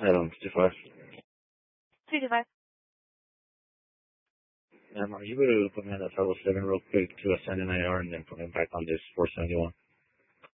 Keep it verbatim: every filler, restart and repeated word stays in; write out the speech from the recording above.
Item fifty-five. fifty-five. Um, are you able to put me on that fellow seven real quick to ascend an I R and then put me back on this four seventy-one?